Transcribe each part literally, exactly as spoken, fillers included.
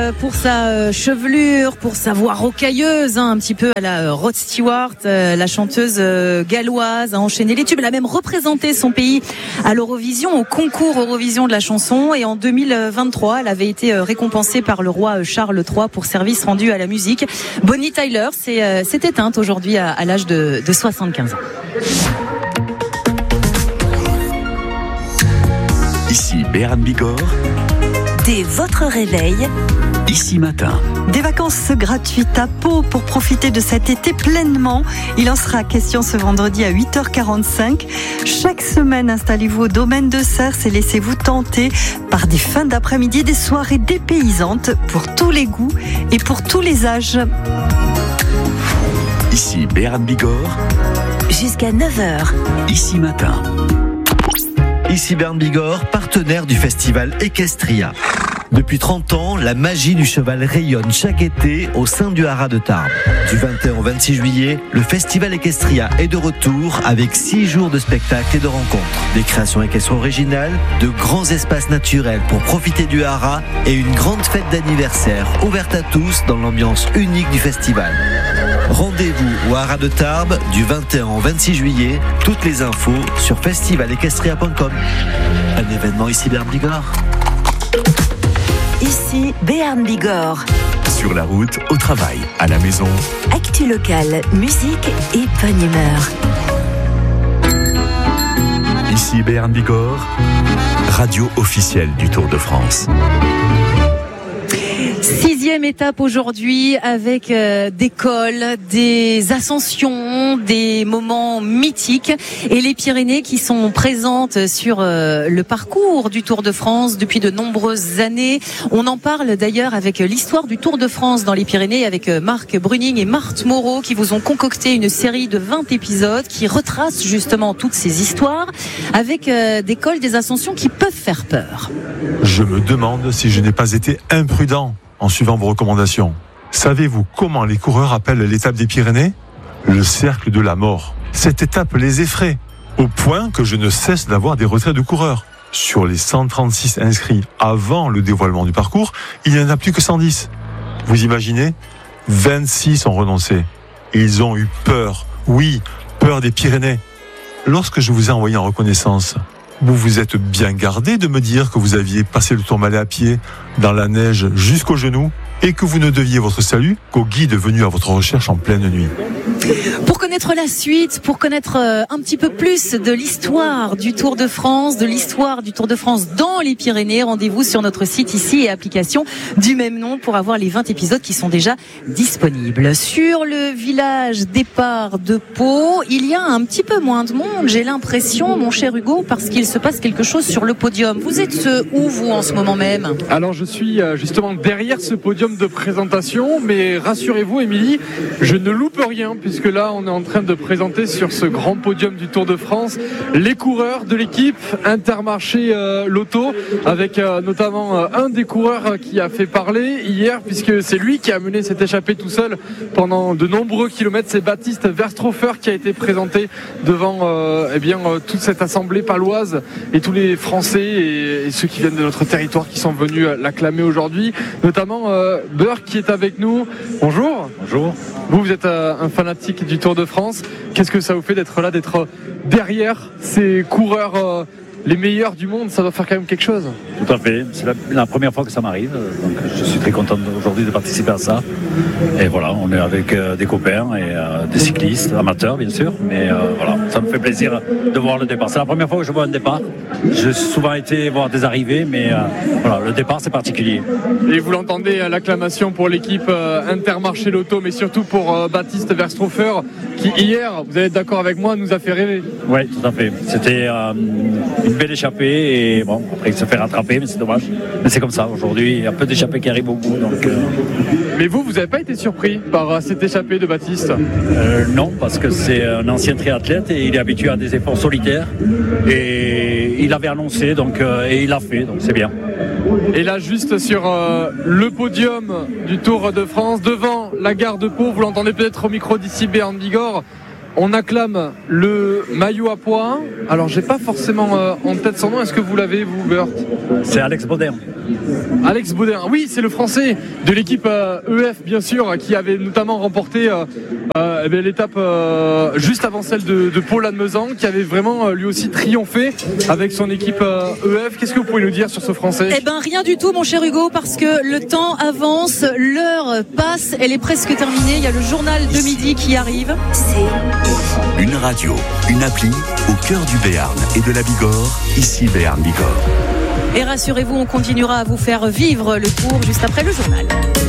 pour sa chevelure, pour sa voix rocailleuse, hein, un petit peu à la Rod Stewart, euh, la chanteuse euh, galloise, a enchaîné les tubes. Elle a même représenté son pays à l'Eurovision, au concours Eurovision de la chanson. Et en deux mille vingt-trois, elle avait été récompensée par le roi Charles trois pour service rendu à la musique. Bonnie Tyler s'est, euh, s'est éteinte aujourd'hui à, à l'âge de, de soixante-quinze ans. Ici Béarn Bigorre. Dès votre réveil, Ici Matin. Des vacances gratuites à Pau pour profiter de cet été pleinement. Il en sera question ce vendredi à huit heures quarante-cinq. Chaque semaine, installez-vous au domaine de Cers et laissez-vous tenter par des fins d'après-midi, des soirées dépaysantes pour tous les goûts et pour tous les âges. Ici Béarn Bigorre. jusqu'à neuf heures. Ici Matin. Ici Béarn Bigorre, partenaire du festival Equestria. Depuis trente ans, la magie du cheval rayonne chaque été au sein du Haras de Tarbes. Du vingt et un au vingt-six juillet, le festival Equestria est de retour avec six jours de spectacles et de rencontres. Des créations équestres originales, de grands espaces naturels pour profiter du Haras et une grande fête d'anniversaire ouverte à tous dans l'ambiance unique du festival. Rendez-vous au Haras de Tarbes du vingt et un au vingt-six juillet. Toutes les infos sur festival equestria point com. Un événement ici Béarn Bigorre. Ici Béarn Bigorre. Sur la route, au travail, à la maison. Actu locale, musique et bonne humeur. Ici Béarn Bigorre, radio officielle du Tour de France. Sixième étape aujourd'hui avec euh, des cols, des ascensions, des moments mythiques et les Pyrénées qui sont présentes sur euh, le parcours du Tour de France depuis de nombreuses années. On en parle d'ailleurs avec l'histoire du Tour de France dans les Pyrénées avec euh, Marc Bruning et Marthe Moreau qui vous ont concocté une série de vingt épisodes qui retracent justement toutes ces histoires avec euh, des cols, des ascensions qui peuvent faire peur. Je me demande si je n'ai pas été imprudent en suivant vos recommandations. Savez-vous comment les coureurs appellent l'étape des Pyrénées ? Le cercle de la mort. Cette étape les effraie, au point que je ne cesse d'avoir des retraits de coureurs. Sur les cent trente-six inscrits avant le dévoilement du parcours, il n'y en a plus que cent dix. Vous imaginez ? vingt-six ont renoncé. Et ils ont eu peur. Oui, peur des Pyrénées. Lorsque je vous ai envoyé en reconnaissance, vous vous êtes bien gardé de me dire que vous aviez passé le Tourmalet à pied, dans la neige jusqu'aux genoux, et que vous ne deviez votre salut qu'au guide venu à votre recherche en pleine nuit. Pour connaître la suite, pour connaître un petit peu plus de l'histoire du Tour de France, de l'histoire du Tour de France dans les Pyrénées, rendez-vous sur notre site ici et application du même nom pour avoir les vingt épisodes qui sont déjà disponibles. Sur le village départ de Pau, il y a un petit peu moins de monde, j'ai l'impression, mon cher Hugo, parce qu'il se passe quelque chose sur le podium. Vous êtes où, vous, en ce moment même ? Alors, je suis justement derrière ce podium de présentation, mais rassurez-vous, Émilie, je ne loupe rien, puisque là, on est en train de présenter sur ce grand podium du Tour de France les coureurs de l'équipe Intermarché euh, Lotto, avec euh, notamment euh, un des coureurs qui a fait parler hier, puisque c'est lui qui a mené cette échappée tout seul pendant de nombreux kilomètres. C'est Baptiste Verstroffer qui a été présenté devant euh, eh bien, euh, toute cette assemblée paloise et tous les Français et, et ceux qui viennent de notre territoire qui sont venus euh, l'acclamer aujourd'hui, notamment euh, Burke qui est avec nous. Bonjour. Bonjour. Vous, vous êtes euh, un fanatique du Tour de France. Qu'est-ce que ça vous fait d'être là, d'être derrière ces coureurs euh, les meilleurs du monde? Ça doit faire quand même quelque chose. Tout à fait. C'est la, la première fois que ça m'arrive. Donc je suis très content aujourd'hui de participer à ça. Et voilà, on est avec euh, des copains et euh, des cyclistes, amateurs bien sûr. Mais euh, voilà, ça me fait plaisir de voir le départ. C'est la première fois que je vois un départ. J'ai souvent été voir des arrivées, mais euh, voilà, le départ c'est particulier. Et vous l'entendez, l'acclamation pour l'équipe euh, Intermarché Lotto, mais surtout pour euh, Baptiste Verstroffer, qui hier, vous allez être d'accord avec moi, nous a fait rêver. Oui, tout à fait. C'était euh, une belle échappée et bon, après il se fait rattraper, mais c'est dommage. Mais c'est comme ça, aujourd'hui, il y a peu d'échappées qui arrivent au bout. Donc, euh... Mais vous, vous n'avez pas été surpris par euh, cette échappée de Baptiste? euh, Non, parce que c'est un ancien triathlète et il est habitué à des efforts solitaires. Et il avait annoncé, donc, euh, et il l'a fait, donc c'est bien. Et là, juste sur euh, le podium du Tour de France, devant la gare de Pau, vous l'entendez peut-être au micro d'ici Béarn Bigorre, on acclame le maillot à pois. Alors, j'ai pas forcément euh, en tête son nom. Est-ce que vous l'avez, vous, Bert? C'est Alex Bauder. Alex Baudin, oui, c'est le français de l'équipe euh, E F, bien sûr, qui avait notamment remporté euh, euh, eh bien, l'étape euh, juste avant celle de, de Pau Lannemezan, qui avait vraiment euh, lui aussi triomphé avec son équipe euh, E F. Qu'est-ce que vous pouvez nous dire sur ce français ? Eh ben rien du tout, mon cher Hugo, parce que le temps avance, l'heure passe, elle est presque terminée. Il y a le journal de midi qui arrive. C'est une radio, une appli au cœur du Béarn et de la Bigorre, ici Béarn Bigorre. Et rassurez-vous, on continuera à vous faire vivre le tour juste après le journal.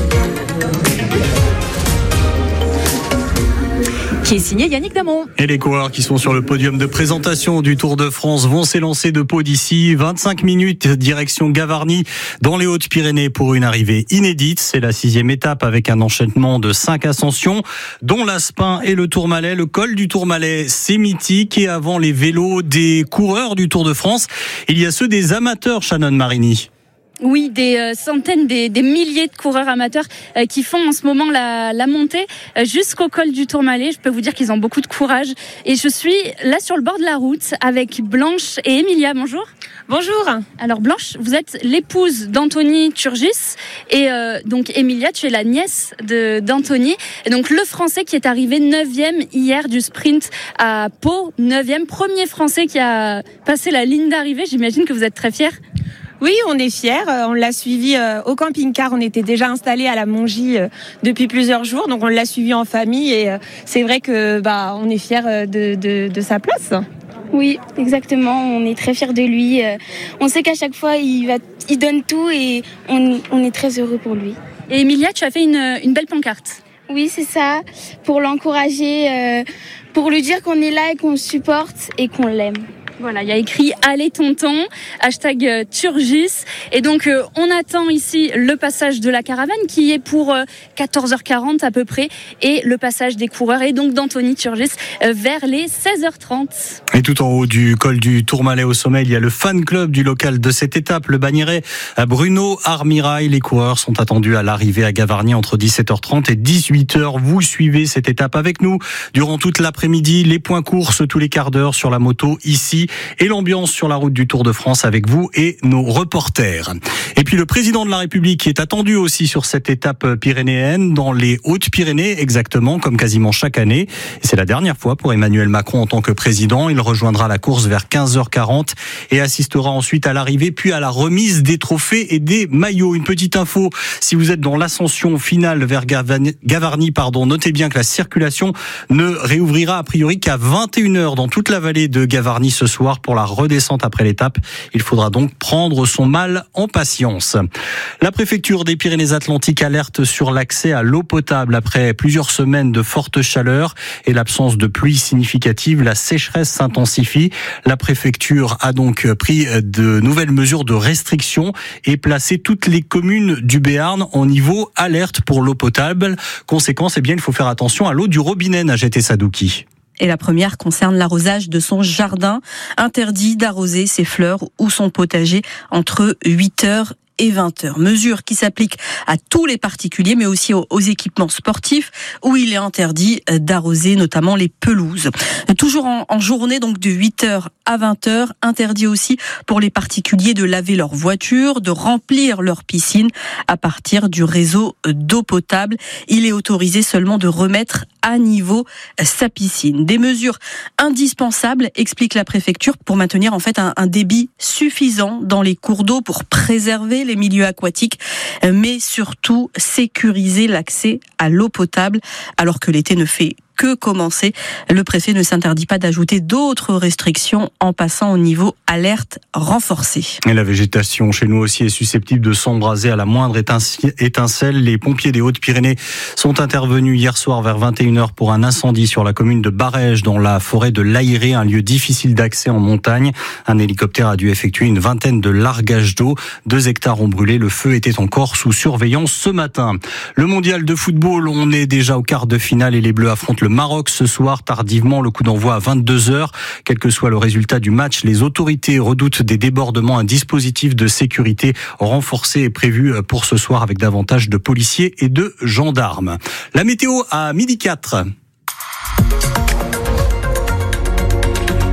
Qui est signé Yannick Damon. Et les coureurs qui sont sur le podium de présentation du Tour de France vont s'élancer de Pau d'ici vingt-cinq minutes, direction Gavarnie dans les Hautes-Pyrénées pour une arrivée inédite. C'est la sixième étape avec un enchaînement de cinq ascensions, dont l'Aspin et le Tourmalet. Le col du Tourmalet, c'est mythique, et avant les vélos des coureurs du Tour de France, il y a ceux des amateurs, Shannon Marini. Oui, des euh, centaines, des, des milliers de coureurs amateurs euh, qui font en ce moment la, la montée euh, jusqu'au col du Tourmalet. Je peux vous dire qu'ils ont beaucoup de courage. Et je suis là sur le bord de la route avec Blanche et Emilia. Bonjour. Bonjour. Alors Blanche, vous êtes l'épouse d'Anthony Turgis et euh, donc Emilia, tu es la nièce de d'Anthony. Et donc le Français qui est arrivé neuvième hier du sprint à Pau, neuvième, premier Français qui a passé la ligne d'arrivée. J'imagine que vous êtes très fiers. Oui, on est fiers. On l'a suivi au camping-car. On était déjà installés à la Mongie depuis plusieurs jours, donc on l'a suivi en famille. Et c'est vrai que bah on est fiers de, de, de sa place. Oui, exactement. On est très fiers de lui. On sait qu'à chaque fois, il va, il donne tout et on, on est très heureux pour lui. Et Emilia, tu as fait une, une belle pancarte. Oui, c'est ça. Pour l'encourager, euh, pour lui dire qu'on est là et qu'on le supporte et qu'on l'aime. Voilà, il y a écrit « Allez tonton », hashtag euh, Turgis. Et donc, euh, on attend ici le passage de la caravane qui est pour euh, quatorze heures quarante à peu près. Et le passage des coureurs et donc d'Anthony Turgis euh, vers les seize heures trente. Et tout en haut du col du Tourmalet au sommet, il y a le fan club du local de cette étape, le Bagnérais à Bruno Armirail. Les coureurs sont attendus à l'arrivée à Gavarnie entre dix-sept heures trente et dix-huit heures. Vous suivez cette étape avec nous durant toute l'après-midi. Les points courses tous les quarts d'heure sur la moto ici. Et l'ambiance sur la route du Tour de France avec vous et nos reporters. Et puis le président de la République est attendu aussi sur cette étape pyrénéenne dans les Hautes-Pyrénées, exactement comme quasiment chaque année. Et c'est la dernière fois pour Emmanuel Macron en tant que président. Il rejoindra la course vers quinze heures quarante et assistera ensuite à l'arrivée puis à la remise des trophées et des maillots. Une petite info, si vous êtes dans l'ascension finale vers Gavarnie, pardon, notez bien que la circulation ne réouvrira a priori qu'à vingt et une heures dans toute la vallée de Gavarnie ce soir. Pour la redescente après l'étape, il faudra donc prendre son mal en patience. La préfecture des Pyrénées-Atlantiques alerte sur l'accès à l'eau potable après plusieurs semaines de forte chaleur et l'absence de pluie significative. La sécheresse s'intensifie. La préfecture a donc pris de nouvelles mesures de restriction et placé toutes les communes du Béarn en niveau alerte pour l'eau potable. Conséquence, eh bien, il faut faire attention à l'eau du robinet, Najet Sadouki. Et la première concerne l'arrosage de son jardin. Interdit d'arroser ses fleurs ou son potager entre huit heures et vingt heures. Mesure qui s'applique à tous les particuliers, mais aussi aux, aux équipements sportifs, où il est interdit d'arroser notamment les pelouses. Toujours en, en journée, donc de huit heures à vingt heures, interdit aussi pour les particuliers de laver leur voiture, de remplir leur piscine à partir du réseau d'eau potable. Il est autorisé seulement de remettre à niveau sa piscine. Des mesures indispensables, explique la préfecture, pour maintenir en fait un, un débit suffisant dans les cours d'eau, pour préserver les milieux aquatiques, mais surtout sécuriser l'accès à l'eau potable alors que l'été ne fait que commencer. Le préfet ne s'interdit pas d'ajouter d'autres restrictions en passant au niveau alerte renforcée. Et la végétation chez nous aussi est susceptible de s'embraser à la moindre étincelle. Les pompiers des Hautes-Pyrénées sont intervenus hier soir vers vingt et une heures pour un incendie sur la commune de Barège dans la forêt de l'Aéré, un lieu difficile d'accès en montagne. Un hélicoptère a dû effectuer une vingtaine de largages d'eau. Deux hectares ont brûlé. Le feu était encore sous surveillance ce matin. Le mondial de football, on est déjà au quart de finale et les Bleus affrontent le Maroc ce soir tardivement, le coup d'envoi à vingt-deux heures. Quel que soit le résultat du match, les autorités redoutent des débordements. Un dispositif de sécurité renforcé est prévu pour ce soir avec davantage de policiers et de gendarmes. La météo à midi quatre.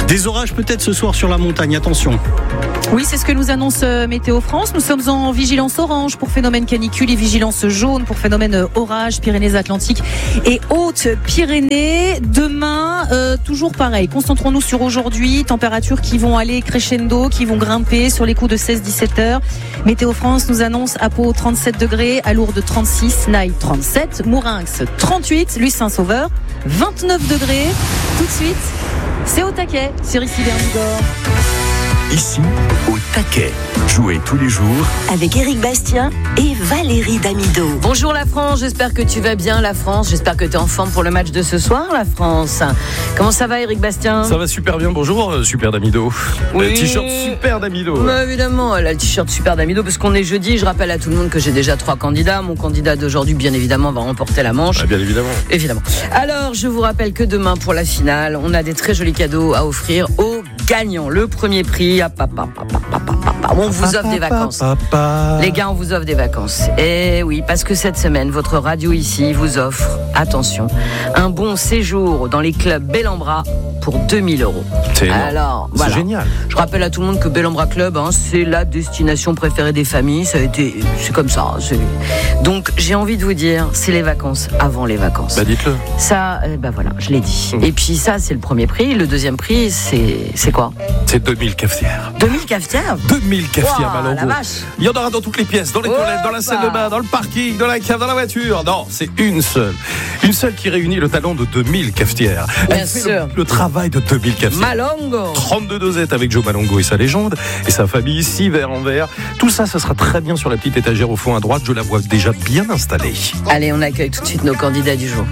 Des orages peut-être ce soir sur la montagne, attention. Oui, c'est ce que nous annonce Météo France. Nous sommes en vigilance orange pour phénomène canicule et vigilance jaune pour phénomène orage, Pyrénées-Atlantiques et Hautes-Pyrénées. Demain, euh, toujours pareil. Concentrons-nous sur aujourd'hui. Températures qui vont aller crescendo, qui vont grimper sur les coups de seize à dix-sept heures. Météo France nous annonce à Pau trente-sept degrés, à Lourdes trente-six, Naï trente-sept, Mourinx trente-huit, Luce-Saint-Sauveur vingt-neuf degrés. Tout de suite, c'est au taquet sur Ici Bernigor. Ici, au taquet. Jouez tous les jours avec Éric Bastien et Valérie Damido. Bonjour la France, j'espère que tu vas bien la France. J'espère que tu es en forme pour le match de ce soir la France. Comment ça va Éric Bastien ? Ça va super bien, bonjour Super Damido. Oui. Le t-shirt Super Damido. Bah, évidemment, elle a le t-shirt Super Damido parce qu'on est jeudi. Je rappelle à tout le monde que j'ai déjà trois candidats. Mon candidat d'aujourd'hui, bien évidemment, va remporter la manche. Ah, bien évidemment. Évidemment. Alors, je vous rappelle que demain pour la finale, on a des très jolis cadeaux à offrir aux gagnants. Le premier prix, à papa, papa, papa, papa. On vous offre des vacances. Les gars, on vous offre des vacances. Et oui, parce que cette semaine, votre radio ici vous offre, attention, un bon séjour dans les clubs Bellambra pour deux mille euros. C'est énorme. Alors, c'est voilà. génial. Je rappelle à tout le monde que Bellambra Club, hein, c'est la destination préférée des familles. Ça a été, c'est comme ça. C'est... Donc, j'ai envie de vous dire, c'est les vacances avant les vacances. Bah, dites-le. Ça, euh, bah voilà, je l'ai dit. Mmh. Et puis ça, c'est le premier prix. Le deuxième prix, c'est, c'est quoi ? C'est deux mille cafetières. deux mille cafetières ? deux mille cafetières, wow, Malheureux. La vache. Il y en aura dans toutes les pièces, dans les toilettes, dans la salle de bain, dans le parking, dans la cave, dans la voiture. Non, c'est une seule. Une seule qui réunit le talent de deux mille cafetières. Bien Elle fait sûr. le, le travail de deux mille cafetières. Malongo. trente-deux dosettes avec Joe Malongo et sa légende et sa famille, six verres en verre. Tout ça, ça sera très bien sur la petite étagère au fond à droite. Je la vois déjà bien installée. Allez, on accueille tout de suite nos candidats du jour.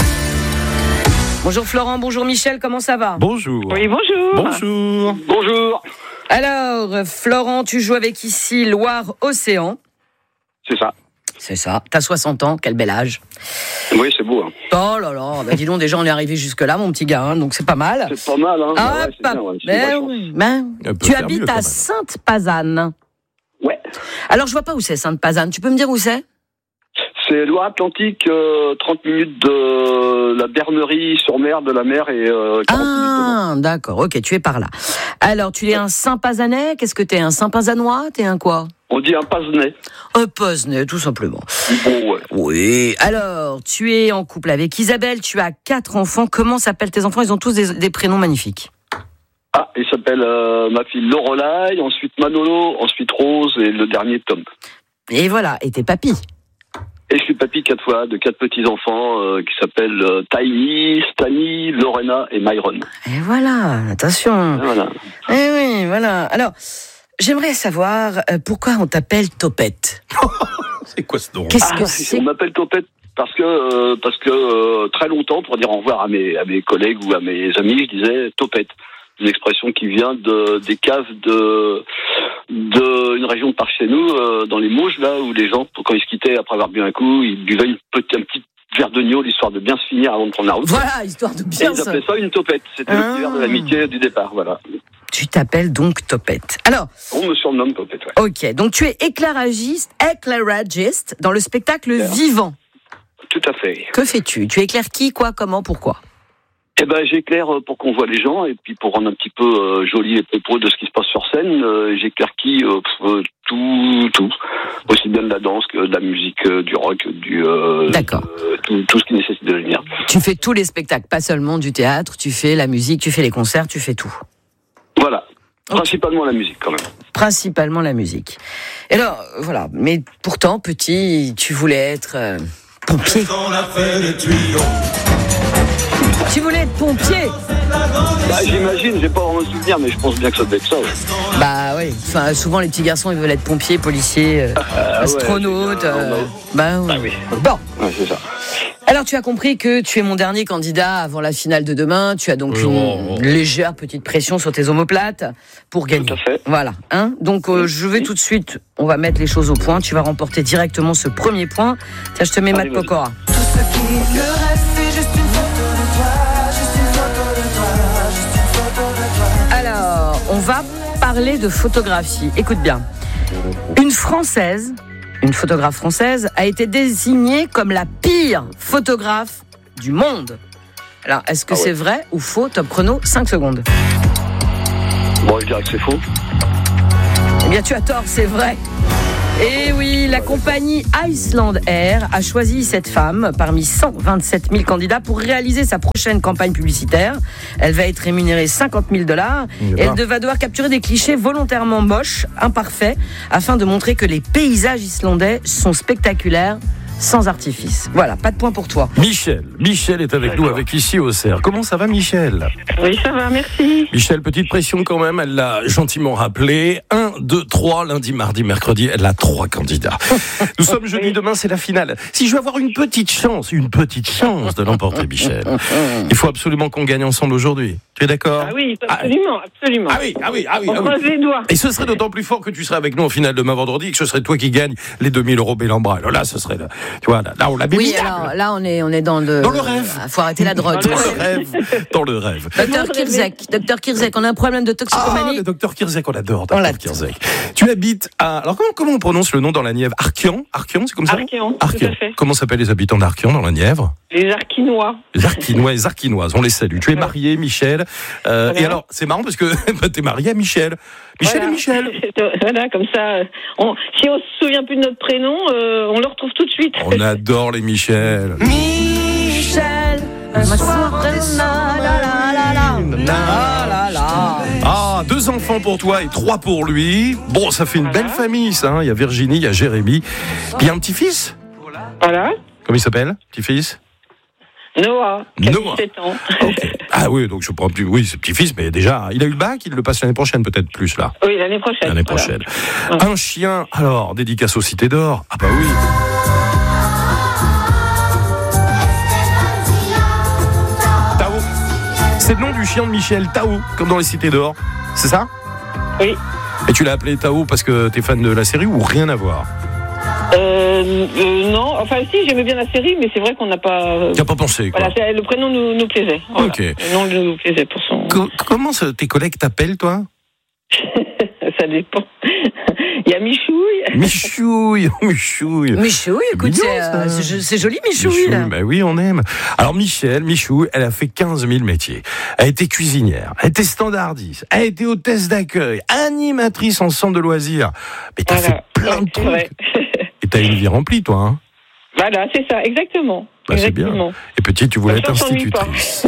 Bonjour Florent, bonjour Michel, comment ça va ? Bonjour. Oui, bonjour. Bonjour. Bonjour. Alors, Florent, tu joues avec ici Loire-Océan. C'est ça. C'est ça. T'as soixante ans, quel bel âge. Oui, c'est beau. Hein. Oh là là, bah dis donc, déjà on est arrivé jusque-là, mon petit gars, hein, donc c'est pas mal. C'est pas mal, hein. Ah, ouais, c'est pas... bien, ouais. Ben oui, ben... Tu habites à Sainte-Pazanne. Ouais. Alors, je vois pas où c'est Sainte-Pazanne. Tu peux me dire où c'est ? C'est Loire-Atlantique, euh, trente minutes de la Bernerie sur mer, de la mer et euh, quarante Ah, minutes d'accord, ok, tu es par là. Alors, tu es un Saint-Pazannais ? Qu'est-ce que t'es, un Saint-Pazannois ? T'es un quoi ? On dit un Pazenais. Un Pazenais, tout simplement. Bon, ouais. Oui. Alors, tu es en couple avec Isabelle, tu as quatre enfants. Comment s'appellent tes enfants ? Ils ont tous des, des prénoms magnifiques. Ah, il s'appelle euh, ma fille Lorelai, ensuite Manolo, ensuite Rose et le dernier Tom. Et voilà, et t'es papy ? Et je suis papy quatre fois de quatre petits-enfants euh, qui s'appellent euh, Tiny, Stani, Lorena et Myron. Et voilà, attention. Et voilà. Eh oui, voilà. Alors, j'aimerais savoir euh, pourquoi on t'appelle Topette. C'est quoi ce nom ? Qu'est-ce ah, que c'est ? On m'appelle Topette parce que, euh, parce que euh, très longtemps, pour dire au revoir à mes, à mes collègues ou à mes amis, je disais Topette. Une expression qui vient de, des caves de, de une région de par chez nous, euh, dans les Mauges, là, où les gens, quand ils se quittaient après avoir bu un coup, ils buvaient une petite, un petit verre de gnôle, histoire de bien se finir avant de prendre la route. Voilà, histoire de bien se... Ils appelaient ça une topette. C'était ah. le petit verre de l'amitié du départ, voilà. Tu t'appelles donc Topette. Alors. On me surnomme Topette, ouais. Ok, donc tu es éclairagiste, éclairagiste dans le spectacle yeah. Vivant. Tout à fait. Que fais-tu ? Tu éclaires qui, quoi, comment, pourquoi ? Eh ben, j'éclaire pour qu'on voit les gens et puis pour rendre un petit peu euh, joli les propos de ce qui se passe sur scène. Euh, j'éclaire qui euh, euh, tout, tout, aussi bien de la danse que de la musique, euh, du rock, du euh, D'accord. Euh, tout, tout ce qui nécessite de la lumière. Tu fais tous les spectacles, pas seulement du théâtre. Tu fais la musique, tu fais les concerts, tu fais tout. Voilà, okay. Principalement la musique quand même. Principalement la musique. Et alors, voilà. Mais pourtant, petit, tu voulais être euh, pompier. Tu voulais être pompier ? Bah, j'imagine, j'ai pas vraiment le souvenir, mais je pense bien que ça devait être ça. Ouais. Bah oui, enfin, souvent les petits garçons ils veulent être pompiers, policiers, euh, ah, astronautes. Ouais, euh, bah, bah oui. Bon. Ouais, c'est ça. Alors tu as compris que tu es mon dernier candidat avant la finale de demain. Tu as donc oh, une oh, oh. légère petite pression sur tes omoplates pour gagner. Tout à fait. Voilà. Hein donc euh, je vais tout de suite, on va mettre les choses au point. Tu vas remporter directement ce premier point. Tiens, je te mets Matt Pokora. Tout ce qui me reste, c'est juste une photo de toi. Juste une photo de toi. Juste une photo de toi. Alors, on va parler de photographie. Écoute bien. Une Française, une photographe française, a été désignée comme la pire photographe du monde. Alors, est-ce que ah ouais. c'est vrai ou faux ? Top chrono, cinq secondes. Bon, je dirais que c'est faux. Eh bien, tu as tort, c'est vrai. Et oui, la compagnie Iceland Air a choisi cette femme parmi cent vingt-sept mille candidats pour réaliser sa prochaine campagne publicitaire. Elle va être rémunérée cinquante mille dollars et elle va devoir capturer des clichés volontairement moches, imparfaits, afin de montrer que les paysages islandais sont spectaculaires, sans artifice. Voilà, pas de point pour toi. Michel, Michel est avec nous, avec ici au C E R. Comment ça va, Michel ? Oui, ça va, merci. Michel, petite pression quand même, elle l'a gentiment rappelé. un, deux, trois, lundi, mardi, mercredi, elle a trois candidats. Nous sommes jeudi, demain c'est la finale. Si je veux avoir une petite chance, une petite chance de l'emporter, Michel, il faut absolument qu'on gagne ensemble aujourd'hui. Tu es d'accord ? Ah oui, absolument, absolument. Ah oui, ah oui, ah oui. On ah oui. croise les doigts. Et ce serait d'autant plus fort que tu serais avec nous en finale demain vendredi et que ce serait toi qui gagne les deux mille euros Bellambra. Alors là, ce serait là. Tu vois, là, là on l'a bien. Oui, alors là, on est, on est dans le. Dans le rêve. Il faut arrêter la drogue. Dans le rêve. Dans le rêve. Docteur Kirzek, Docteur Kirzek, on a un problème de toxicomanie. Ah, le Docteur Kirzek, on adore, Docteur Kirzek. Tu habites à. Alors, comment, comment on prononce le nom dans la Nièvre ? Arkian ? Arkian, c'est comme ça ? Arkian, Arkian. tout à fait. Comment s'appellent les habitants d'Arkian dans la Nièvre ? Les Arkinois. Les Arkinois, les Arkinoises, on les salue. Tu es marié, Michel. Euh, voilà. Et alors, c'est marrant parce que bah, tu es marié à Michel. Michel voilà. et Michel. Voilà, comme ça, on, si on se souvient plus de notre prénom, euh, on le retrouve tout de suite. On adore les Michel. Michel, un soir, Ah, deux enfants pour toi et trois pour lui. Bon, ça fait une voilà. belle famille, ça. Hein. Il y a Virginie, il y a Jérémy. Puis il y a un petit-fils. Voilà. Comment il s'appelle, petit-fils ? Noah, qui a dix-sept ans. Okay. Ah oui, donc je prends plus. Oui, c'est petit-fils, mais déjà, il a eu le bac, il le passe l'année prochaine, peut-être plus là. Oui, l'année prochaine. L'année prochaine. Voilà. Un chien, alors, dédicace aux Cités d'Or. Ah bah oui. Tao. C'est le nom du chien de Michel, Tao, comme dans les Cités d'Or. C'est ça ? Oui. Et tu l'as appelé Tao parce que t'es fan de la série ou rien à voir ? Euh, euh, non, enfin si, j'aimais bien la série, mais c'est vrai qu'on n'a pas. Euh, T'as pas pensé quoi. Voilà, le prénom nous, nous plaisait. Voilà. Ok. Le nom nous plaisait pour son. Co- comment ça, tes collègues t'appellent, toi ? Ça dépend. Il y a Michouille. Michouille, Michouille. Michouille, écoute, c'est, euh, c'est, c'est joli Michouille. Michouille, bah oui, on aime. Alors Michel, Michouille, elle a fait quinze mille métiers. Elle a été cuisinière, elle a été standardiste, elle a été hôtesse d'accueil, animatrice en centre de loisirs. Mais t'as voilà. fait plein ouais, de trucs. Ouais. Et t'as une vie remplie, toi, hein ? Voilà, c'est ça, exactement. Bah, c'est bien. Et petite, tu voulais être institutrice.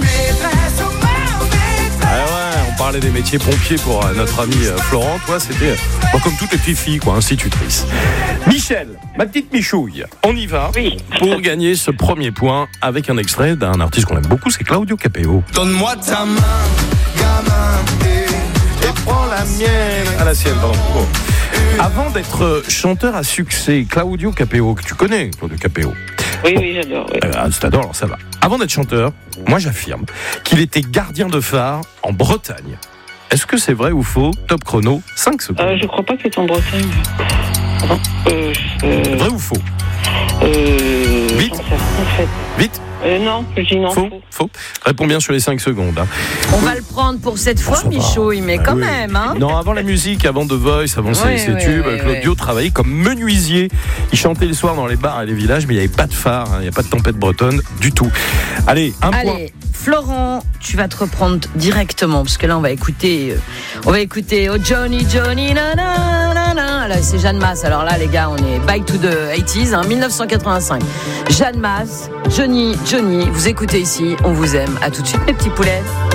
Ah ouais, on parlait des métiers pompiers pour notre amie Florent. Toi, c'était bon, comme toutes les petites filles, quoi, institutrice. Michel, ma petite Michouille, on y va oui. pour gagner ce premier point avec un extrait d'un artiste qu'on aime beaucoup, c'est Claudio Capeo. Donne-moi ta main, gamin, et, et prends la mienne. À la sienne, pardon. Bon. Avant d'être chanteur à succès, Claudio Capeo, que tu connais, Claudio Capeo. Oui, oui, j'adore. Oui. Euh, t'adores, alors ça va. Avant d'être chanteur, moi j'affirme qu'il était gardien de phare en Bretagne. Est-ce que c'est vrai ou faux ? Top chrono, cinq secondes. Euh, je crois pas qu'il est en Bretagne. Euh, euh... Vrai ou faux ? euh... Vite. En fait. Vite. Euh, non, je dis non. Faux, faux. Réponds bien sur les cinq secondes. Hein. On va le prendre pour cette fois, oh, Michouille, mais quand oui. même. Hein. Non, avant la musique, avant The Voice, avant ses, oui, ses oui, tubes, oui, Claudio oui. travaillait comme menuisier. Il chantait le soir dans les bars et les villages, mais il n'y avait pas de phare, hein. Il n'y a pas de tempête bretonne du tout. Allez, un Allez, point. Florent, tu vas te reprendre directement, parce que là, on va écouter, euh, on va écouter Oh Johnny, Johnny, na na na na. Là, c'est Jeanne Masse. Alors là, les gars, on est back to the eighties, hein, dix-neuf cent quatre-vingt-cinq. Jeanne Masse, Johnny, Johnny, vous écoutez ici, on vous aime. À tout de suite, mes petits poulets.